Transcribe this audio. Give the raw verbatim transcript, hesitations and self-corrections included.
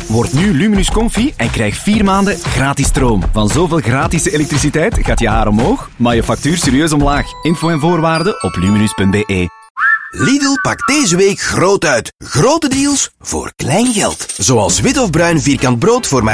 Word nu Luminus Comfy en krijg vier maanden gratis stroom. Van zoveel gratis elektriciteit gaat je haar omhoog, maar je factuur serieus omlaag. Info en voorwaarden op luminus punt b e. Lidl pakt deze week groot uit. Grote deals voor klein geld. Zoals wit of bruin vierkant brood voor maar